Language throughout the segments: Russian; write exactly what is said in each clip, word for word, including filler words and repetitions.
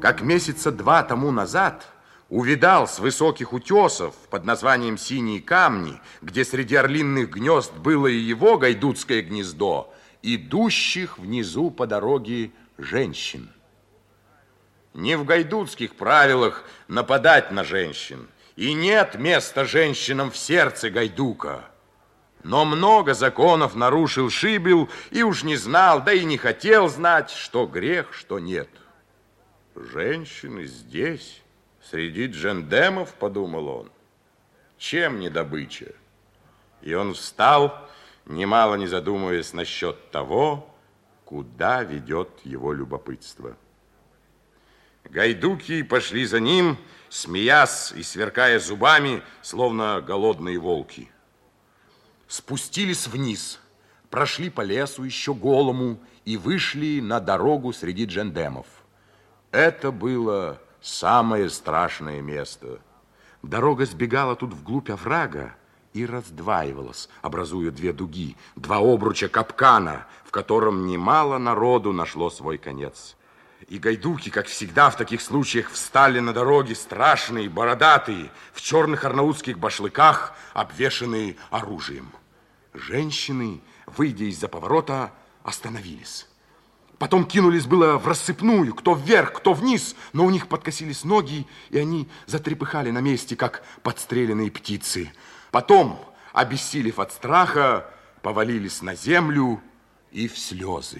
как месяца два тому назад увидал с высоких утесов под названием «Синие камни», где среди орлиных гнезд было и его гайдутское гнездо, идущих внизу по дороге женщин. Не в гайдутских правилах нападать на женщин, и нет места женщинам в сердце гайдука. Но много законов нарушил Шибил и уж не знал, да и не хотел знать, что грех, что нет. Женщины здесь, среди джендемов, подумал он, чем не добыча? И он встал, немало не задумываясь насчет того, куда ведет его любопытство. Гайдуки пошли за ним, смеясь и сверкая зубами, словно голодные волки. Спустились вниз, прошли по лесу еще голому и вышли на дорогу среди джендемов. Это было самое страшное место. Дорога сбегала тут вглубь оврага и раздваивалась, образуя две дуги, два обруча капкана, в котором немало народу нашло свой конец. И гайдуки, как всегда в таких случаях, встали на дороге страшные, бородатые, в черных арнаутских башлыках, обвешанные оружием. Женщины, выйдя из-за поворота, остановились. Потом кинулись было в рассыпную, кто вверх, кто вниз, но у них подкосились ноги, и они затрепыхали на месте, как подстреленные птицы. Потом, обессилев от страха, повалились на землю и в слезы.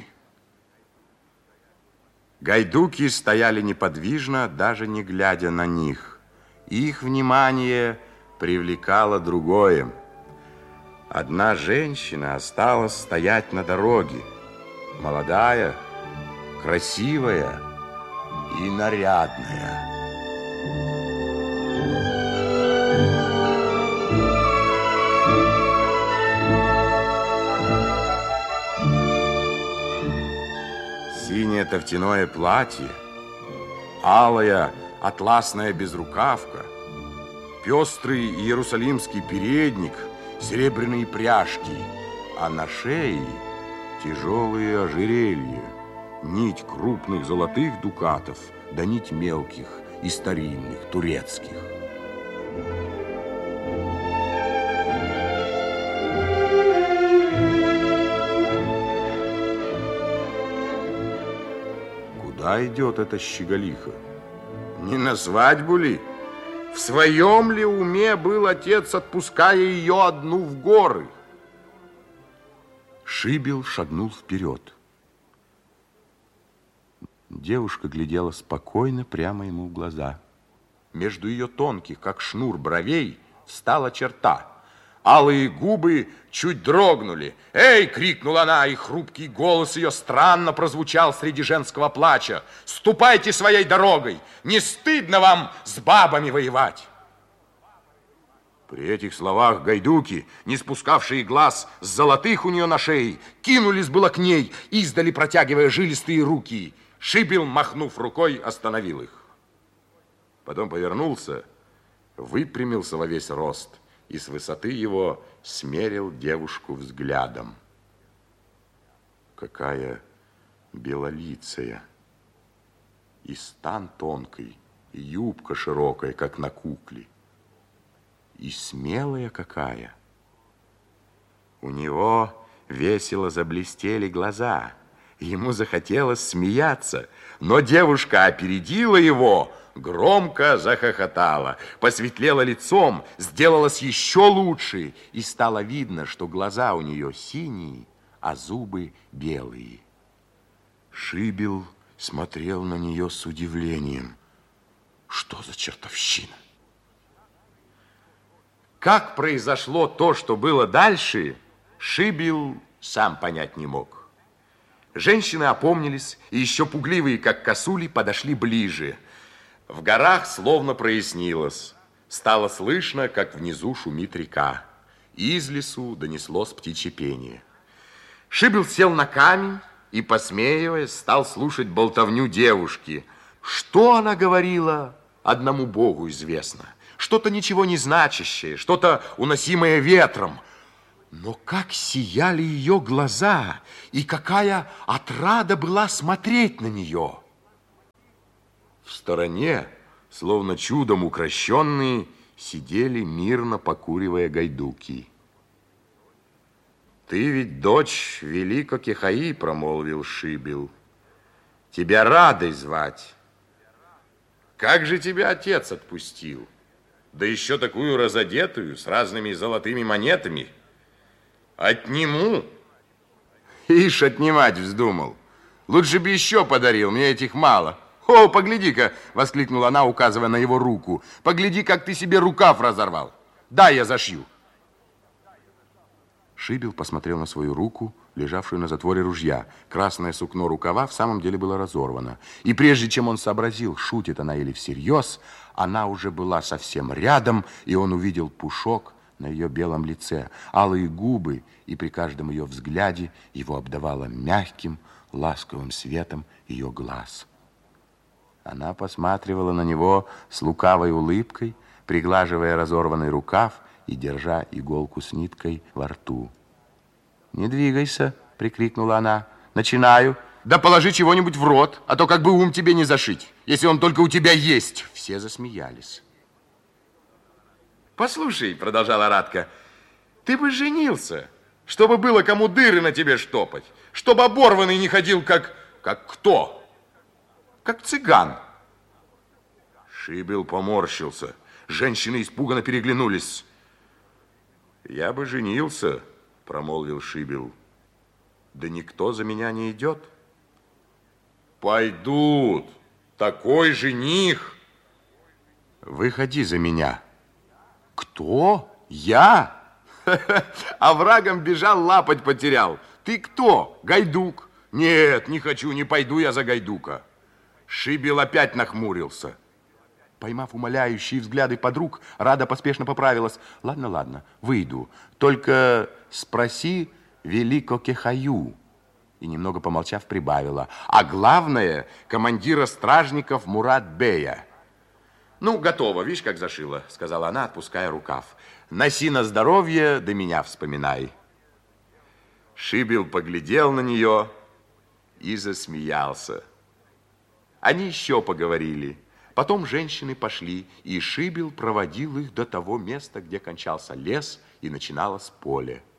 Гайдуки стояли неподвижно, даже не глядя на них. Их внимание привлекало другое. Одна женщина осталась стоять на дороге, молодая, красивая и нарядная. Синее тофтяное платье, алая атласная безрукавка, пестрый иерусалимский передник, серебряные пряжки, а на шее тяжелые ожерелья, нить крупных золотых дукатов, да нить мелких и старинных, турецких. Куда идет эта щеголиха? Не на свадьбу ли? В своем ли уме был отец, отпуская ее одну в горы? Шибил шагнул вперед. Девушка глядела спокойно прямо ему в глаза. Между ее тонких, как шнур, бровей встала черта. Алые губы чуть дрогнули. «Эй!» — крикнула она, и хрупкий голос ее странно прозвучал среди женского плача. «Ступайте своей дорогой! Не стыдно вам с бабами воевать!» При этих словах гайдуки, не спускавшие глаз с золотых у нее на шее, кинулись было к ней, издали протягивая жилистые руки. Шибил, махнув рукой, остановил их. Потом повернулся, выпрямился во весь рост и с высоты его смерил девушку взглядом. Какая белолицая, и стан тонкий, и юбка широкая, как на кукле, и смелая какая. У него весело заблестели глаза, ему захотелось смеяться, но девушка опередила его, громко захохотала, посветлела лицом, сделалась еще лучше, и стало видно, что глаза у нее синие, а зубы белые. Шибил смотрел на нее с удивлением. Что за чертовщина? Как произошло то, что было дальше, Шибил сам понять не мог. Женщины опомнились, и еще пугливые, как косули, подошли ближе. В горах словно прояснилось. Стало слышно, как внизу шумит река. Из лесу донеслось птичье пение. Шибил сел на камень и, посмеиваясь, стал слушать болтовню девушки. Что она говорила, одному Богу известно. Что-то ничего не значащее, что-то уносимое ветром. Но как сияли ее глаза, и какая отрада была смотреть на нее. В стороне, словно чудом укращенные, сидели, мирно покуривая гайдуки. «Ты ведь дочь Велико Кихаи», — промолвил Шибил. «Тебя Радой звать. Как же тебя отец отпустил? Да еще такую разодетую, с разными золотыми монетами. Отниму». «Ишь, отнимать вздумал. Лучше бы еще подарил, мне этих мало». «О, погляди-ка!» — воскликнула она, указывая на его руку. «Погляди, как ты себе рукав разорвал. Дай я зашью». Шибил посмотрел на свою руку, лежавшую на затворе ружья. Красное сукно рукава в самом деле было разорвано. И прежде чем он сообразил, шутит она или всерьез, она уже была совсем рядом, и он увидел пушок на ее белом лице, алые губы, и при каждом ее взгляде его обдавало мягким, ласковым светом ее глаз. Она посматривала на него с лукавой улыбкой, приглаживая разорванный рукав и держа иголку с ниткой во рту. «Не двигайся!» — прикрикнула она. «Начинаю!» «Да положи чего-нибудь в рот, а то как бы ум тебе не зашить, если он только у тебя есть!» Все засмеялись. «Послушай!» — продолжала Радка. «Ты бы женился, чтобы было кому дыры на тебе штопать, чтобы оборванный не ходил как... как кто?» «Как цыган». Шибил поморщился. Женщины испуганно переглянулись. «Я бы женился», — промолвил Шибил. «Да никто за меня не идет». «Пойдут. Такой жених». «Выходи за меня». «Кто? Я?» «А врагом бежал, лапоть потерял. Ты кто? Гайдук?» «Нет, не хочу, не пойду я за Гайдука». Шибил опять нахмурился. Поймав умоляющие взгляды подруг, Рада поспешно поправилась. «Ладно, ладно, выйду. Только спроси Велико Кихаю». И немного помолчав, прибавила. «А главное, командира стражников Мурат-бея». «Ну, готово, видишь, как зашила», — сказала она, отпуская рукав. «Носи на здоровье, да меня вспоминай». Шибил поглядел на нее и засмеялся. Они еще поговорили. Потом женщины пошли, и Шибил проводил их до того места, где кончался лес и начиналось поле.